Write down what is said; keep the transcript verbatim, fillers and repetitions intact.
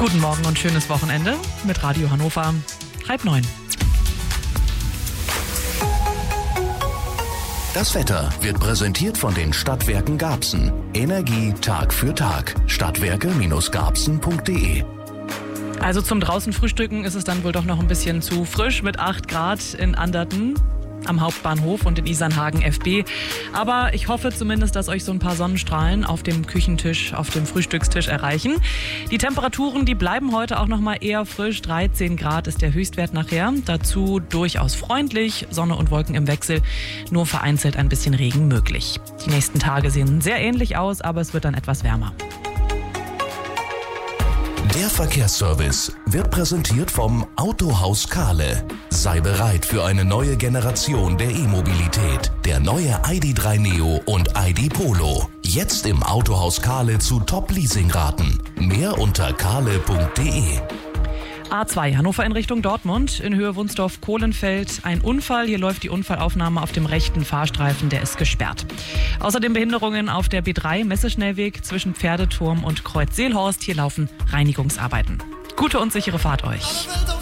Guten Morgen und schönes Wochenende mit Radio Hannover. Halb neun. Das Wetter wird präsentiert von den Stadtwerken Garbsen. Energie Tag für Tag. Stadtwerke Garbsen punkt de. Also zum draußen Frühstücken ist es dann wohl doch noch ein bisschen zu frisch mit acht Grad in Anderten am Hauptbahnhof und in Isernhagen F B. Aber ich hoffe zumindest, dass euch so ein paar Sonnenstrahlen auf dem Küchentisch, auf dem Frühstückstisch erreichen. Die Temperaturen, die bleiben heute auch noch mal eher frisch. dreizehn Grad ist der Höchstwert nachher. Dazu durchaus freundlich, Sonne und Wolken im Wechsel. Nur vereinzelt ein bisschen Regen möglich. Die nächsten Tage sehen sehr ähnlich aus, aber es wird dann etwas wärmer. Der Verkehrsservice wird präsentiert vom Autohaus Kahle. Sei bereit für eine neue Generation der E-Mobilität. Der neue I D drei Neo und I D Polo. Jetzt im Autohaus Kahle zu Top-Leasing-Raten. Mehr unter kahle punkt de. A zwei, Hannover in Richtung Dortmund, in Höhe Wunsdorf-Kohlenfeld. Ein Unfall, hier läuft die Unfallaufnahme auf dem rechten Fahrstreifen, der ist gesperrt. Außerdem Behinderungen auf der B drei, Messeschnellweg zwischen Pferdeturm und Kreuz Seelhorst. Hier laufen Reinigungsarbeiten. Gute und sichere Fahrt euch.